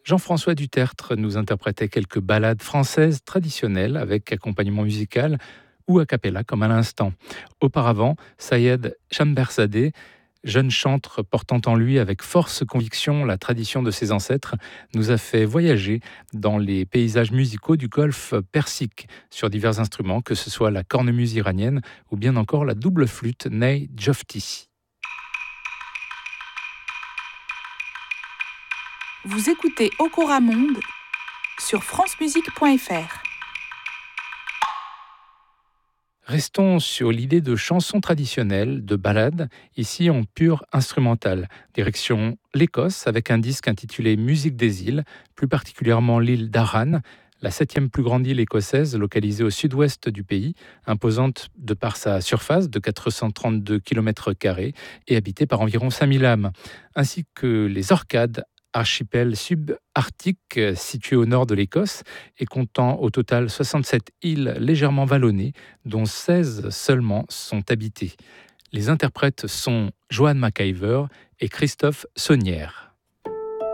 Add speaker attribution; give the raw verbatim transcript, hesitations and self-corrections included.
Speaker 1: Jean-François Dutertre nous interprétait quelques ballades françaises traditionnelles avec accompagnement musical ou a cappella comme à l'instant. Auparavant, Sayed Chamberzadeh, jeune chantre portant en lui avec force conviction la tradition de ses ancêtres, nous a fait voyager dans les paysages musicaux du Golfe Persique sur divers instruments, que ce soit la cornemuse iranienne ou bien encore la double flûte Ney Jofti.
Speaker 2: Vous écoutez Okora Monde sur francemusique point f r.
Speaker 1: Restons sur l'idée de chansons traditionnelles, de ballades, ici en pure instrumentale. Direction l'Écosse avec un disque intitulé Musique des îles, plus particulièrement l'île d'Arran, la septième plus grande île écossaise localisée au sud-ouest du pays, imposante de par sa surface de quatre cent trente-deux kilomètres carrés et habitée par environ cinq mille âmes, ainsi que les Orcades, archipel subarctique situé au nord de l'Écosse et comptant au total soixante-sept îles légèrement vallonnées, dont seize seulement sont habitées. Les interprètes sont Joan McIver et Christophe Saunière.